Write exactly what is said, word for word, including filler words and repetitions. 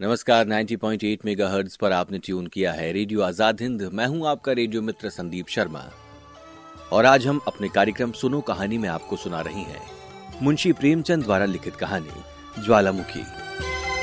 नमस्कार, नब्बे पॉइंट आठ मेगाहर्ट्ज पर आपने ट्यून किया है रेडियो आजाद हिंद। मैं हूं आपका रेडियो मित्र संदीप शर्मा और आज हम अपने कार्यक्रम सुनो कहानी में आपको सुना रही हैं मुंशी प्रेमचंद द्वारा लिखित कहानी ज्वालामुखी।